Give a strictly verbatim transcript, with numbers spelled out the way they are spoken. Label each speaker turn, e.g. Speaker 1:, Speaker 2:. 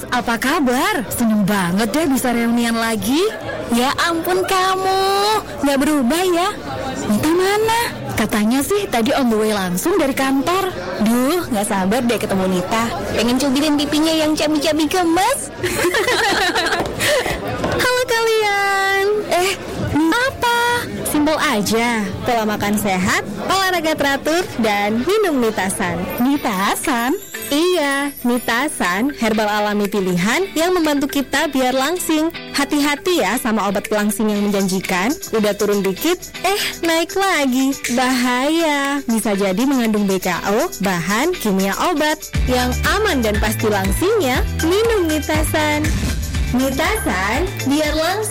Speaker 1: Sis, apa kabar? Seneng banget deh bisa reunian lagi. Ya ampun kamu, gak berubah ya? Nita mana? Katanya sih tadi on the way langsung dari kantor. Duh, gak sabar deh ketemu Nita. Pengen cubirin pipinya yang cabi-cabi gemes. Halo kalian. Eh, apa? Simpel aja, pola makan sehat, olahraga teratur, dan minum Nitasan. Nitasan? Iya, Nitasan, herbal alami pilihan yang membantu kita biar langsing. Hati-hati ya sama obat pelangsing yang menjanjikan. Udah turun dikit, eh naik lagi. Bahaya, bisa jadi mengandung B K O, bahan kimia obat. Yang aman dan pasti langsingnya, minum Nitasan. Nitasan, biar langsing.